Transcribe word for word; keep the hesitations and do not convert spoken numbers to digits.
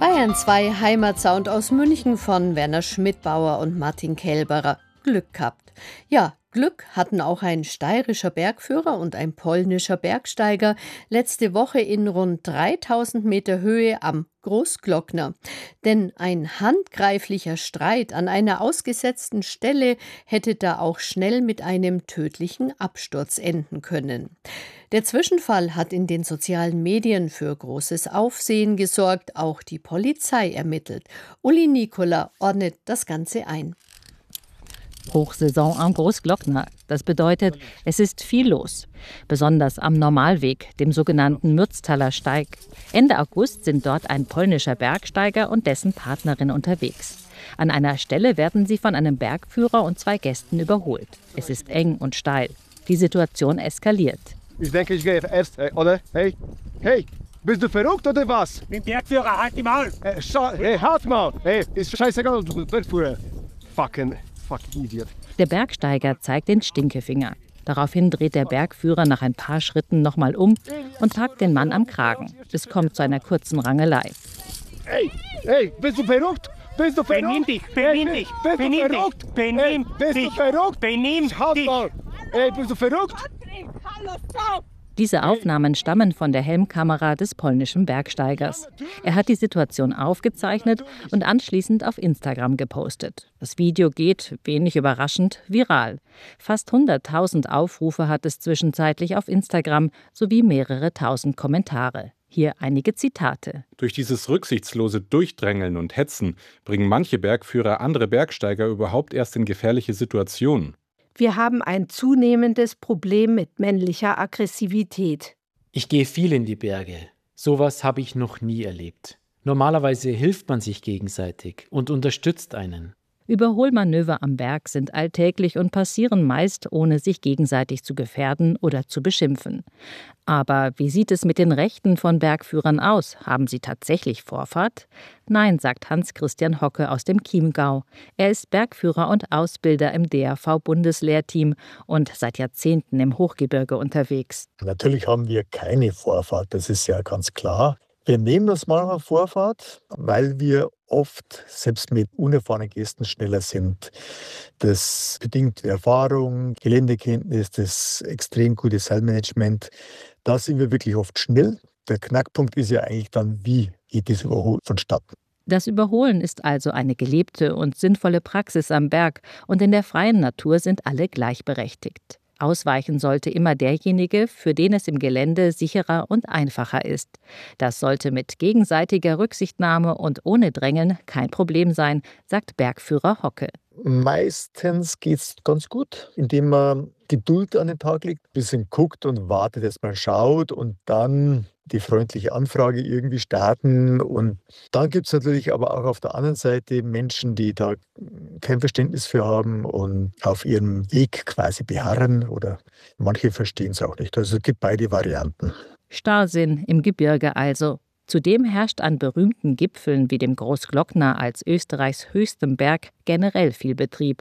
Bayern zwei Heimatsound aus München von Werner Schmidbauer und Martin Kelberer. Glück gehabt. Ja, Glück hatten auch ein steirischer Bergführer und ein polnischer Bergsteiger letzte Woche in rund dreitausend Meter Höhe am Großglockner. Denn ein handgreiflicher Streit an einer ausgesetzten Stelle hätte da auch schnell mit einem tödlichen Absturz enden können. Der Zwischenfall hat in den sozialen Medien für großes Aufsehen gesorgt. Auch die Polizei ermittelt. Uli Nikola ordnet das Ganze ein. Hochsaison am Großglockner. Das bedeutet, es ist viel los. Besonders am Normalweg, dem sogenannten Mürztaler Steig. Ende August sind dort ein polnischer Bergsteiger und dessen Partnerin unterwegs. An einer Stelle werden sie von einem Bergführer und zwei Gästen überholt. Es ist eng und steil. Die Situation eskaliert. Ich denke, ich gehe erst, oder? Hey, hey, bist du verrückt oder was? Ich bin Bergführer, halt die Maul! Hey, hey, halt mal! Hey, ist scheißegal, du bist Bergführer. Fucking... Der Bergsteiger zeigt den Stinkefinger. Daraufhin dreht der Bergführer nach ein paar Schritten nochmal um und packt den Mann am Kragen. Es kommt zu einer kurzen Rangelei. Hey, hey, bist du verrückt? Bist du verrückt? Benimm dich, benimm dich, bist benimm du verrückt? dich, benimm bist dich, du verrückt? benimm dich. Mal. Hey, bist du verrückt? Diese Aufnahmen stammen von der Helmkamera des polnischen Bergsteigers. Er hat die Situation aufgezeichnet und anschließend auf Instagram gepostet. Das Video geht, wenig überraschend, viral. Fast hunderttausend Aufrufe hat es zwischenzeitlich auf Instagram sowie mehrere tausend Kommentare. Hier einige Zitate. Durch dieses rücksichtslose Durchdrängeln und Hetzen bringen manche Bergführer andere Bergsteiger überhaupt erst in gefährliche Situationen. Wir haben ein zunehmendes Problem mit männlicher Aggressivität. Ich gehe viel in die Berge. Sowas habe ich noch nie erlebt. Normalerweise hilft man sich gegenseitig und unterstützt einen. Überholmanöver am Berg sind alltäglich und passieren meist, ohne sich gegenseitig zu gefährden oder zu beschimpfen. Aber wie sieht es mit den Rechten von Bergführern aus? Haben sie tatsächlich Vorfahrt? Nein, sagt Hans-Christian Hocke aus dem Chiemgau. Er ist Bergführer und Ausbilder im D R V-Bundeslehrteam und seit Jahrzehnten im Hochgebirge unterwegs. Natürlich haben wir keine Vorfahrt, das ist ja ganz klar. Wir nehmen das manchmal Vorfahrt, weil wir oft selbst mit unerfahrenen Gästen schneller sind. Das bedingt Erfahrung, Geländekenntnis, das extrem gute Seilmanagement. Da sind wir wirklich oft schnell. Der Knackpunkt ist ja eigentlich dann, wie geht das Überholen vonstatten. Das Überholen ist also eine gelebte und sinnvolle Praxis am Berg und in der freien Natur sind alle gleichberechtigt. Ausweichen sollte immer derjenige, für den es im Gelände sicherer und einfacher ist. Das sollte mit gegenseitiger Rücksichtnahme und ohne Drängeln kein Problem sein, sagt Bergführer Hocke. Meistens geht es ganz gut, indem man Geduld an den Tag legt, ein bisschen guckt und wartet, dass man schaut und dann die freundliche Anfrage irgendwie starten. Und dann gibt es natürlich aber auch auf der anderen Seite Menschen, die da kein Verständnis für haben und auf ihrem Weg quasi beharren oder manche verstehen es auch nicht. Also es gibt beide Varianten. Starrsinn im Gebirge also. Zudem herrscht an berühmten Gipfeln wie dem Großglockner als Österreichs höchstem Berg generell viel Betrieb.